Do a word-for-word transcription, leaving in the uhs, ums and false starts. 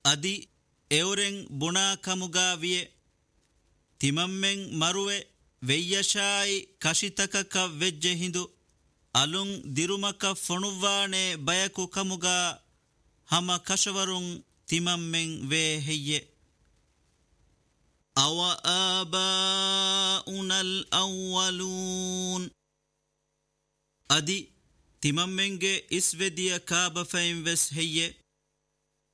ಅದಿ ಎವರೆಂ ಬುಣಾ ಕಮುಗಾವಿಯೆ ತಿಮಮ್ಮೆಂ ಮರುವೆ ವೆಯ್ಯಶಾಯಿ ಕಶಿತಕಕ ವೆಜ್ಜೆ ಹಿಂದು ಅಲುಂ ದಿರುಮಕ ಫೊಣುವ್ವಾಣೆ ಬಯಕು ಕಮುಗಾ ಹಮ ಕಶವರುಂ ತಿಮಮ್ಮೆಂ ವೇ ಹೆಯ್ಯೆ ಅವ ಆಬಾಉನಲ್ ಅವ್ವಲೂನ್ ಅದಿ ತಿಮಮ್ಮೆಂಗೆ ಇಸ್ವೆದಿಯ ಕಾಬಫೈಂ ವೆಸ್ ಹೆಯ್ಯೆ